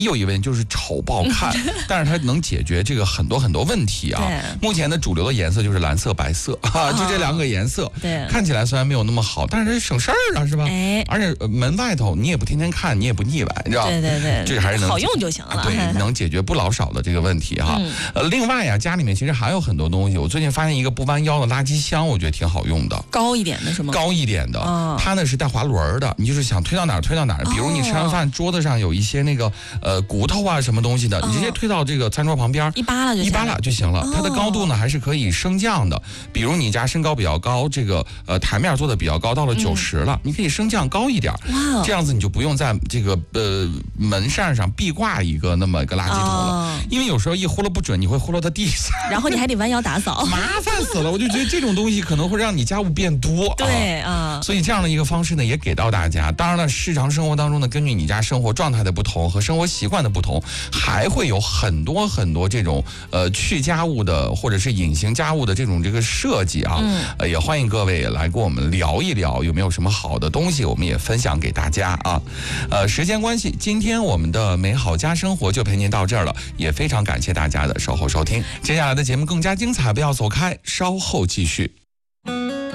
有一问就是丑不好看，但是它能解决这个很多问题啊。目前的主流的颜色就是蓝色、白色啊，就这2个颜色。 对， 看起来虽然没有那么好，但是省事儿啊，是吧？而且门外头你也不天天看，你也不腻歪，你知道？ 对， 这个还是能好用就行了。 对，能解决不老少的这个问题哈。另外呀，家里面其实还有很多东西。我最近发现一个不弯腰的垃圾箱，我觉得挺好用的。 高一点的是吗？ 高一点的，它呢是带滑轮的，你就是想推到哪儿推到哪儿。比如你吃完饭桌子上有一些那个骨头啊什么东西的，你直接推到这个餐桌旁边， 一扒拉就行了。 它的高度呢还是可以升降的。比如你家身高比较高，这个台面做的比较高，到了90了，你可以升降高一点。哇，这样子你就不用在这个门扇上壁挂一个那么一个垃圾桶了，因为有时候一呼噜不准，你会呼噜到地上， 然后你还得弯腰打扫， 麻烦死了。我就觉得这种东西可能会让你家务变多。 对啊， 所以这样的一个方式呢，也给到大家。当然了，日常生活当中呢，根据你家生活状态的不同和生活习惯的不同，还会有很多这种去家务的或者是隐形家务的这个设计啊。也欢迎各位来跟我们聊一聊，有没有什么好的东西，我们也分享给大家啊。时间关系，今天我们的美好家生活就陪您到这儿了，也非常感谢大家的守候收听。接下来的节目更加精彩，不要走开，稍后继续。